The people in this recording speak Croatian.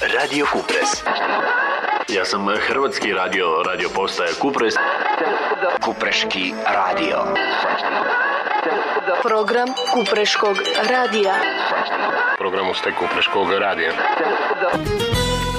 Radio Kupres. Ja sam hrvatski radio postaje Kupres. Kupreški radio. Program Kupreškog radija. Program Kupreškog radija.